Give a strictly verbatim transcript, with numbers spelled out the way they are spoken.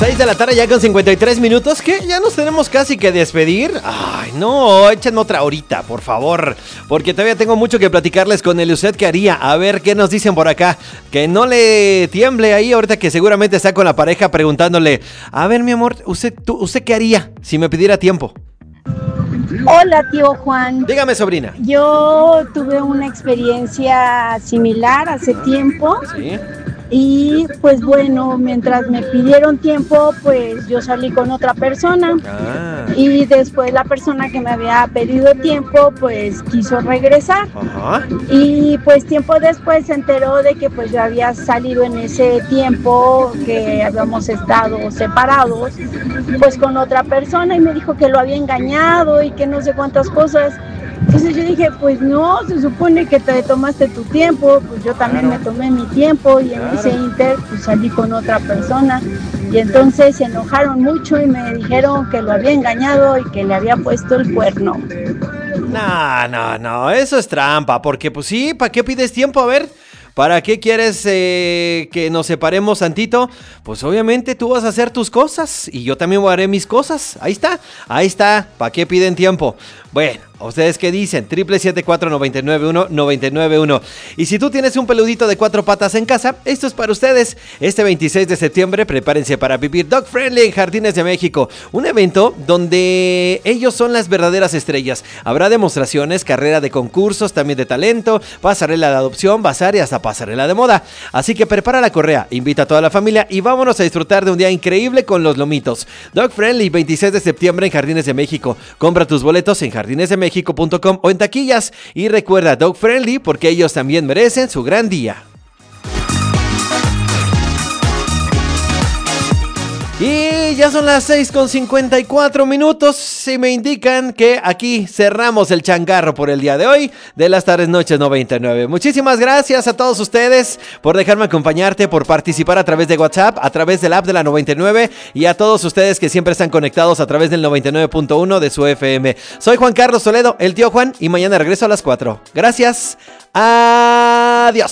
seis de la tarde ya con cincuenta y tres minutos. ¿Qué? ¿Ya nos tenemos casi que despedir? Ay, no, échenme otra horita, por favor. Porque todavía tengo mucho que platicarles con el usted que haría. A ver qué nos dicen por acá. Que no le tiemble ahí ahorita que seguramente está con la pareja preguntándole: a ver, mi amor, ¿usted, tú, ¿usted qué haría si me pidiera tiempo? Hola, tío Juan. Dígame, sobrina. Yo tuve una experiencia similar hace tiempo. Sí. Y pues bueno, mientras me pidieron tiempo, pues yo salí con otra persona. Ah. Y después la persona que me había pedido tiempo, pues quiso regresar. Ajá. Y pues tiempo después se enteró de que pues yo había salido en ese tiempo que habíamos estado separados, pues con otra persona, y me dijo que lo había engañado y que no sé cuántas cosas. Entonces yo dije, pues no, se supone que te tomaste tu tiempo, pues yo también Claro. me tomé mi tiempo, y en Claro. ese inter pues salí con otra persona, y entonces se enojaron mucho y me dijeron que lo había engañado y que le había puesto el cuerno. No, no, no, eso es trampa, porque pues sí, ¿para qué pides tiempo? A ver, ¿para qué quieres eh, que nos separemos tantito? Pues obviamente tú vas a hacer tus cosas y yo también haré mis cosas. Ahí está, ahí está, ¿para qué piden tiempo? Bueno, ¿ustedes qué dicen? Triple siete cuatro nueve nueve uno nueve nueve uno. Y si tú tienes un peludito de cuatro patas en casa, esto es para ustedes. Este veintiséis de septiembre, prepárense para vivir Dog Friendly en Jardines de México. Un evento donde ellos son las verdaderas estrellas. Habrá demostraciones, carrera de concursos, también de talento, pasarela de adopción, bazar y hasta pasarela de moda. Así que prepara la correa, invita a toda la familia y vámonos a disfrutar de un día increíble con los lomitos. Dog Friendly, veintiséis de septiembre en Jardines de México. Compra tus boletos en jardines de méxico punto com o en taquillas. Y recuerda, Dog Friendly, porque ellos también merecen su gran día. Y ya son las seis con cincuenta y cuatro minutos y me indican que aquí cerramos el changarro por el día de hoy de las tardes noches noventa y nueve. Muchísimas gracias a todos ustedes por dejarme acompañarte, por participar a través de WhatsApp, a través del app de la noventa y nueve, y a todos ustedes que siempre están conectados a través del noventa y nueve punto uno de su F M. Soy Juan Carlos Toledo, el tío Juan, y mañana regreso a las cuatro. Gracias. Adiós.